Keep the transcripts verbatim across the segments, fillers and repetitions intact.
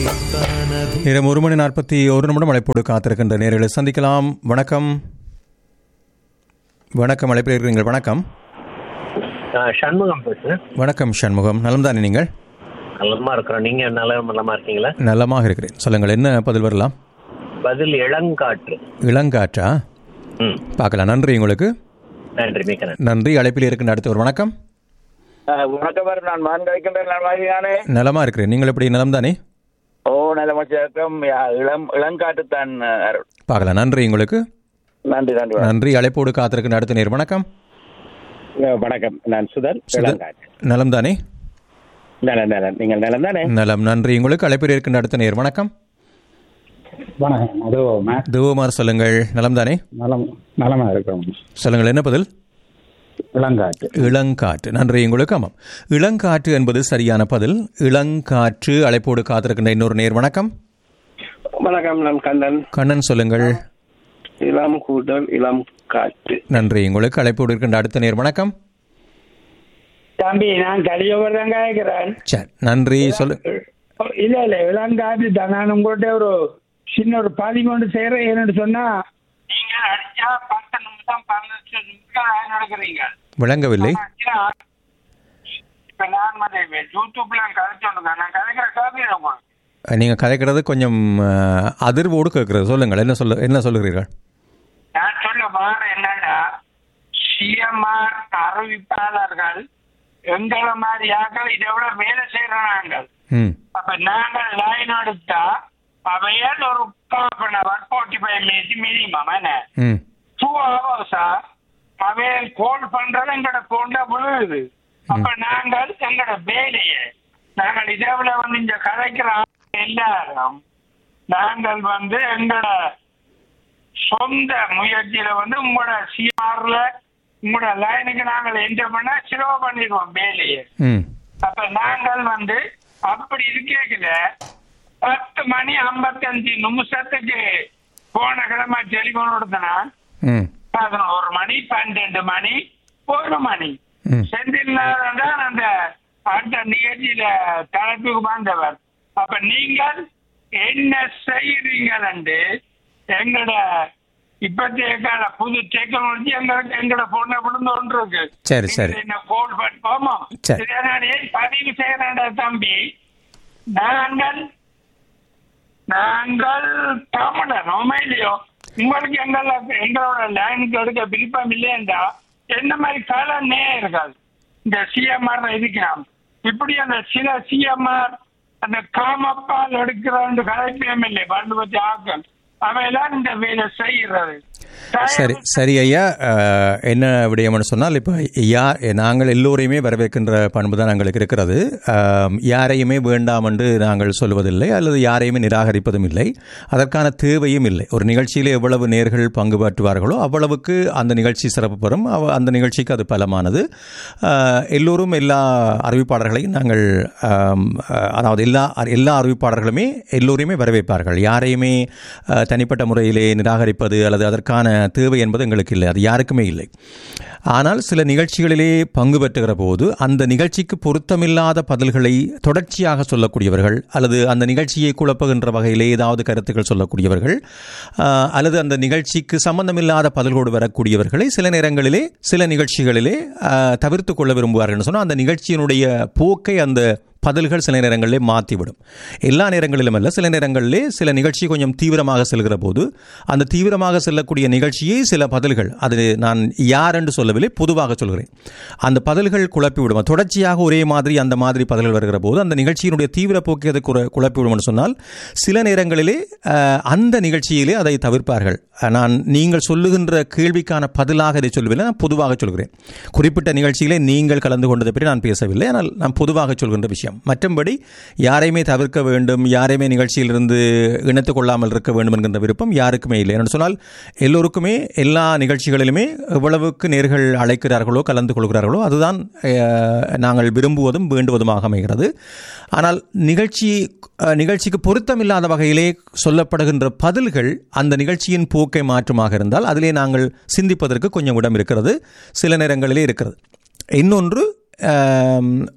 நேரம் ஒரு மணி நாற்பத்தி ஒரு நிமிடம் அழைப்போடு காத்திருக்கின்ற நேர்களை சந்திக்கலாம். வணக்கம். வணக்கம், அழைப்பில் இருக்கிறீர்கள். வணக்கம். சண்முகம் பேசுறேன். வணக்கம் சண்முகம், நலம் தானே நீங்கள்? நலமா இருக்கிறோம். நீங்க நல்ல நலமா இருக்கீங்களா? நலமாக இருக்கிறேன். சொல்லுங்கள், என்ன பதில் வரலாம்? பதில் இளங்காற்று. இளங்காற்றா? ம், பார்க்கலாம். நன்றி உங்களுக்கு. நன்றி, மிக்க நன்றி. நன்றி. அழைப்பில் இருக்கின்ற அடுத்தவர். வணக்கம். வணக்கம், நான் மகன் கிடைக்கின்றேன். நலமா இருக்கிறேன். நீங்கள் எப்படி? நலம் தானே? ஓ, நலமச்சம். இளம் இளங்காட்டு தான். பார்க்கலாம். நன்றி உங்களுக்கு. நன்றி நன்றி நன்றி. அழைப்போடு காத்திருக்கின்ற அடுத்த நேர். வணக்கம். வணக்கம், நான் சுதன். நலம் தானே? நலம் நலம். நீங்கள் நலம் தானே? நலம். நன்றி உங்களுக்கு. அழைப்பில் இருக்கின்ற அடுத்த நேர். வணக்கம். வணக்கம். தேவகுமார், சொல்லுங்கள். நலம் தானே? நலம் நலமா இருக்கிறோம். சொல்லுங்கள், என்ன பதில்? இளங்காற்று. இளங்காற்று. நன்றி உங்களுக்கு. ஆமாம், இளங்காற்று என்பது சரியான பதில். இளங்காற்று. அழைப்போடு காத்திருக்கின்ற இன்னொரு நேர். வணக்கம். வணக்கம், நான் கண்ணன். கண்ணன், சொல்லுங்கள். இளம் கூட்டல் இளம் காற்று. நன்றி உங்களுக்கு. அழைப்போடு இருக்கின்ற அடுத்த நேர். வணக்கம். தம்பி, நான் கலியோவர் தான் கேட்கிறேன். சரி, நன்றி. சொல்லு. இல்ல இல்ல இளங்காற்று தான். நான் உங்கள்கிட்ட ஒரு சின்ன ஒரு பாதி கொண்டு செய்யறேன். என்னன்னு சொன்னா, நீங்க அடிச்சா பத்து நிமிஷம் பதினஞ்சு நிமிஷம் நடக்கிறீங்க. விளங்கவில்லை. இப்ப நான் யூடியூப்ல கதைச்சோன்னு நான் கதைக்கிற காப்பி நீங்க கதைக்கிறது கொஞ்சம் அதிர்வோடு கேட்கிறது. சொல்லுங்கள், என்ன சொல்ல என்ன சொல்லுகிறீர்கள்? நான் சொல்ல மாற என்னன்னா, சிஎம்ஆர் அறிவிப்பாளர்கள் எங்களை மாதிரி ஆக்கள் இதை விட வேலை செய்யற நாங்கள். அப்ப நாங்கள் லைன் எடுத்தா அவையால் ஒரு ஃபோர்ட்டி ஃபைவ் மினிட்ஸ் மினிமம் என்ன டூ ஹவர்ஸா அவையால் கோல் பண்றது எங்கட கொண்ட விழுது. அப்ப நாங்கள் எங்கட வேலையை நாங்கள் இதை விட வந்து இங்க கதைக்கிற எல்லாரும் நாங்கள் வந்து எங்கட சொந்த முயற்சியில வந்து உங்களோட சிஆர்ல உங்களோட லைனுக்கு நாங்கள் என்ஜாய் பண்ண சிலவு பண்ணிடுவோம் வேலையை. அப்ப நாங்கள் வந்து அப்படி இருக்கல பத்து மணி ஐம்பத்தி அஞ்சு நிமிஷத்துக்கு போன கிழமை டெலிபோன் கொடுத்தனா பதினோரு மணி பன்னெண்டு மணி ஒரு மணி செந்தில்தான் அந்த அந்த நிகழ்ச்சியில தலைப்புக்கு வந்தவர். அப்ப நீங்கள் என்ன செய்யறீங்க எங்களோட இப்பத்திய கால புது டெக்னாலஜி எங்களுக்கு எங்களோட போன விழுந்து ஒன்று இருக்கு. சரி சரி, என்ன கோல் பண்ணுவோமா பதிவு செய்யறேன் தம்பி. நாங்கள் நாங்கள் தமிழர் உண்மையிலையோ உங்களுக்கு எங்கள எங்களோட லைனுக்கு எடுக்க விருப்பம் இல்லையா என்ன மாதிரி காலனே இருக்காது. இந்த சிஎம்ஆர் இருக்கிறோம் இப்படி அந்த சில சிஎம்ஆர் அந்த காமப்பால் எடுக்கிற கலைப்பியம் இல்லை பண்டு பற்றி ஆக்கள் அவையெல்லாம் இந்த வேலை செய்கிறது. சரி சரி ஐயா, என்ன விடயம்னு சொன்னால், இப்போ யா நாங்கள் எல்லோரையுமே வரவேற்கின்ற பண்பு தான் எங்களுக்கு இருக்கிறது. யாரையுமே வேண்டாம் என்று நாங்கள் சொல்வதில்லை, அல்லது யாரையுமே நிராகரிப்பதும் இல்லை. அதற்கான தேவையும் இல்லை. ஒரு நிகழ்ச்சியில் எவ்வளவு நேர்கள் பங்கு பெற்றுவார்களோ அவ்வளவுக்கு அந்த நிகழ்ச்சி சிறப்பு பெறும். அந்த நிகழ்ச்சிக்கு அது பலமானது. எல்லோரும் எல்லா அறிவிப்பாளர்களையும் நாங்கள் அதாவது எல்லா எல்லா அறிவிப்பாளர்களுமே எல்லோரையுமே வரவேற்பார்கள். யாரையுமே தனிப்பட்ட முறையிலே நிராகரிப்பது அல்லது அதற்கான தேவை என்பது எங்களுக்கு இல்லை, அது யாருக்குமே இல்லை. ஆனால் சில நிகழ்ச்சிகளிலே பங்கு பெற்றுகிற போது அந்த நிகழ்ச்சிக்கு பொருத்தமில்லாத பதில்களை தொடர்ச்சியாக சொல்லக்கூடியவர்கள், அல்லது அந்த நிகழ்ச்சியை குழப்புகின்ற வகையிலே ஏதாவது கருத்துக்கள் சொல்லக்கூடியவர்கள், அல்லது அந்த நிகழ்ச்சிக்கு சம்பந்தமில்லாத பதில்களோடு வரக்கூடியவர்களை சில நேரங்களிலே சில நிகழ்ச்சிகளிலே தவிர்த்து கொள்ள விரும்புவார்கள் சொன்னால் அந்த நிகழ்ச்சியினுடைய போக்கை அந்த பதில்கள் சில நேரங்களிலே மாற்றிவிடும். எல்லா நேரங்களிலும் அல்ல, சில நேரங்களிலே சில நிகழ்ச்சி கொஞ்சம் தீவிரமாக செல்கிற போது அந்த தீவிரமாக செல்லக்கூடிய நிகழ்ச்சியை சில பதில்கள், அது நான் யார் என்று சொல்லவில்லை, பொதுவாக சொல்கிறேன், அந்த பதில்கள் குழப்பிவிடும். தொடர்ச்சியாக ஒரே மாதிரி அந்த மாதிரி பதில்கள் வருகிற போது அந்த நிகழ்ச்சியினுடைய தீவிர போக்கை அது குழப்பிவிடும் என்று சொன்னால் சில நேரங்களிலே அந்த நிகழ்ச்சியிலே அதை தவிர்ப்பார்கள். நான் நீங்கள் சொல்லுகின்ற கேள்விக்கான பதிலாக இதை சொல்லவில்லை, நான் பொதுவாக சொல்கிறேன். குறிப்பிட்ட நிகழ்ச்சியிலே நீங்கள் கலந்து கொண்டதை பற்றி நான் பேசவில்லை, ஆனால் நான் பொதுவாக சொல்கின்ற விஷயம். மற்றபடி யாரையுமே தவிர்க்க வேண்டும், யாரையுமே நிகழ்ச்சியிலிருந்து இணைத்துக் கொள்ளாமல் இருக்க வேண்டும் என்கின்ற விருப்பம் யாருக்குமே இல்லை. என்று சொன்னால் எல்லோருக்குமே எல்லா நிகழ்ச்சிகளிலுமே எவ்வளவுக்கு நேர்கள் அழைக்கிறார்களோ கலந்து கொள்கிறார்களோ அதுதான் நாங்கள் விரும்புவதும் வேண்டுவதுமாக அமைகிறது. ஆனால் நிகழ்ச்சி நிகழ்ச்சிக்கு பொருத்தமில்லாத வகையிலே சொல்லப்படுகின்ற பதில்கள் அந்த நிகழ்ச்சியின் போக்கை மாற்றமாக இருந்தால் அதிலே நாங்கள் சிந்திப்பதற்கு கொஞ்சம் இடம் இருக்கிறது, சில நேரங்களிலே இருக்கிறது. இன்னொன்று,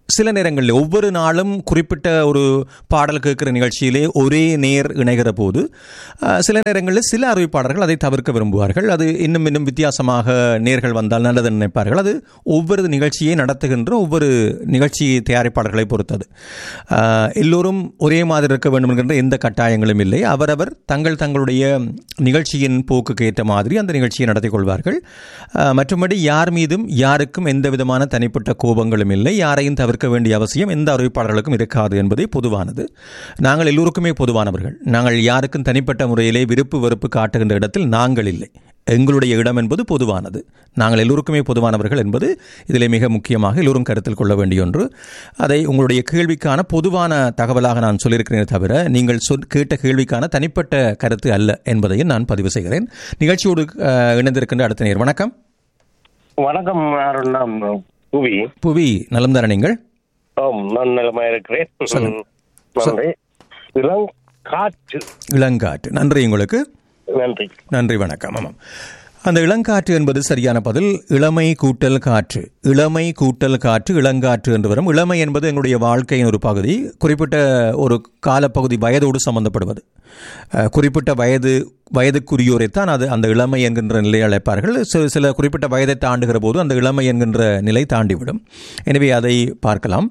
சில நேரங்களில் ஒவ்வொரு நாளும் குறிப்பிட்ட ஒரு பாடல் கேட்கிற நிகழ்ச்சியிலே ஒரே நேர் இணைகிற போது சில நேரங்களில் சில அறிவிப்பாளர்கள் அதை தவிர்க்க விரும்புவார்கள். அது இன்னும் இன்னும் வித்தியாசமாக நேர்கள் வந்தால் நல்லது நினைப்பார்கள். அது ஒவ்வொரு நிகழ்ச்சியை நடத்துகின்ற ஒவ்வொரு நிகழ்ச்சி தயாரிப்பாளர்களை பொறுத்தது. எல்லோரும் ஒரே மாதிரி இருக்க வேண்டும் என்கின்ற எந்த கட்டாயங்களும் இல்லை. அவரவர் தங்கள் தங்களுடைய நிகழ்ச்சியின் போக்குக்கு ஏற்ற மாதிரி அந்த நிகழ்ச்சியை நடத்தி கொள்வார்கள். மற்றபடி யார் மீதும் யாருக்கும் எந்த விதமான தனிப்பட்ட கோபங்களும் இல்லை. யாரையும் தவிர்க்க வேண்டிய அவசியம் எந்த அறிவிப்பாளர்களுக்கும் இருக்காது என்பதே பொதுவானது. நாங்கள் எல்லோருக்குமே பொதுவானவர்கள். நாங்கள் யாருக்கும் தனிப்பட்ட முறையிலே விருப்பு வெறுப்பு காட்டுகின்ற இடத்தில் நாங்கள் இல்லை. எங்களுடைய இடம் என்பது பொதுவானது. நாங்கள் எல்லோருக்குமே பொதுவானவர்கள் என்பது இதிலே மிக முக்கியமாக எல்லோரும் கருத்தில் கொள்ள வேண்டிய ஒன்று. அதை உங்களுடைய கேள்விக்கான பொதுவான தகவலாக நான் சொல்லியிருக்கிறேன் தவிர நீங்கள் சொல் கேட்ட கேள்விக்கான தனிப்பட்ட கருத்து அல்ல என்பதையும் நான் பதிவு செய்கிறேன். நிகழ்ச்சியோடு இணைந்திருக்கின்ற அடுத்த நேர். வணக்கம். வணக்கம். புவி புவி நலம் தானே நீங்கள்? ஆம், நான் நலமா இருக்கிறேன். நன்றி. இளங்காற்று. இளங்காற்று. நன்றி உங்களுக்கு. நன்றி. நன்றி, வணக்கம். ஆமாம், அந்த இளங்காற்று என்பது சரியான பதில். இளமை கூட்டல் காற்று. இளமை கூட்டல் காற்று இளங்காற்று என்று வரும். இளமை என்பது எங்களுடைய வாழ்க்கையின் ஒரு பகுதி. குறிப்பிட்ட ஒரு காலப்பகுதி வயதோடு சம்பந்தப்படுவது. குறிப்பிட்ட வயது வயதுக்குரியோரைத்தான் அது அந்த இளமை என்கின்ற நிலையை அழைப்பார்கள். சில குறிப்பிட்ட வயதை தாண்டுகிற போது அந்த இளமை என்கின்ற நிலை தாண்டிவிடும். எனவே அதை பார்க்கலாம்.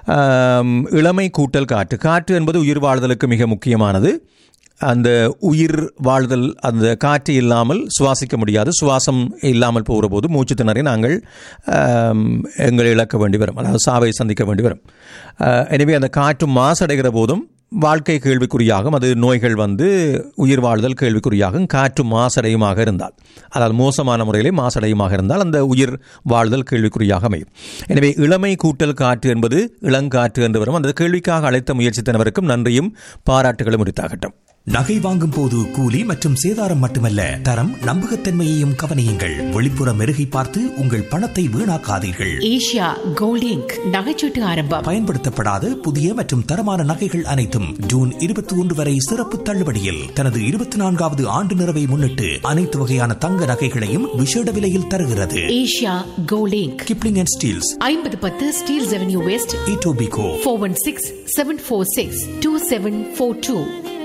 இளமை கூட்டல் காற்று. காற்று என்பது உயிர் வாழ்தலுக்கு மிக முக்கியமானது. அந்த உயிர் வாழ்தல், அந்த காற்று இல்லாமல் சுவாசிக்க முடியாது. சுவாசம் இல்லாமல் போகிற போது மூச்சு திணறி நாங்கள் எங்களை இழக்க வேண்டி வரும், அதாவது சாவை சந்திக்க வேண்டி வரும். எனவே அந்த காற்று மாசடைகிற போதும் வாழ்க்கை கேள்விக்குறியாகும். அது நோய்கள் வந்து உயிர் வாழ்தல் கேள்விக்குறியாகும். காற்று மாசடையுமாக இருந்தால், அதாவது மோசமான முறையிலே மாசடையுமாக இருந்தால் அந்த உயிர் வாழ்தல் கேள்விக்குறியாக அமையும். எனவே இளமை கூட்டல் காற்று என்பது இளங்காற்று என்று வரும். அந்த கேள்விக்காக அழைத்த முயற்சித்தனவருக்கும் நன்றியும் பாராட்டுகளும் உரித்தாகட்டும். நகை வாங்கும் போது கூலி மற்றும் சேதாரம் மட்டுமல்ல, தரம் நம்பகத்தன்மையையும் கவனியுங்கள். வெளிப்புற மெருகை பார்த்து உங்கள் பணத்தை வீணாக்காதீர்கள். ஏஷியா கோல்ட் இங்க் நகைச்சீட்டு ஆரம்பம். பயன்படுத்தப்படாத புதிய மற்றும் தரமான நகைகள் அனைத்தும் ஜூன் இருபத்தி ஒன்று வரை சிறப்பு தள்ளுபடியில். தனது இருபத்தி நான்காவது ஆண்டு நிறைவை முன்னிட்டு அனைத்து வகையான தங்க நகைகளையும் விசேட விலையில் தருகிறது. Asia gold ink, Kipling and Steeles, ஐம்பது பத்து Steeles avenue west, Etobicoke. Four one six seven four six two seven four two.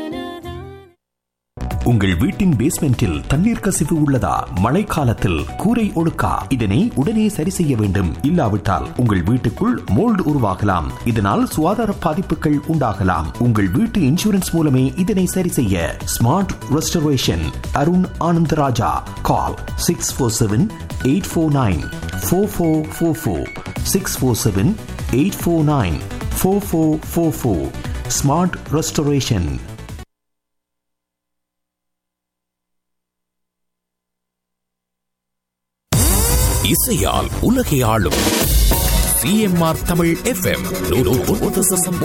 உங்கள் வீட்டின் பேஸ்மெண்டில் தண்ணீர் கசிவு உள்ளதா? மழைக்காலத்தில் கூரை ஒழுக்கா? இதனை உடனே சரி செய்ய வேண்டும். இல்லாவிட்டால் உங்கள் வீட்டுக்குள் மோல்டு உருவாகலாம். இதனால் சுகாதார பாதிப்புகள் உண்டாகலாம். உங்கள் வீட்டு இன்சூரன்ஸ் மூலமே இதனை சரி செய்ய. Smart restoration, Arun Anandaraja. கால் six four seven eight four nine four four four four. Six four seven eight four nine four four four four. Smart restoration. இசையால் உலகை ஆளும் C M R Tamil F M.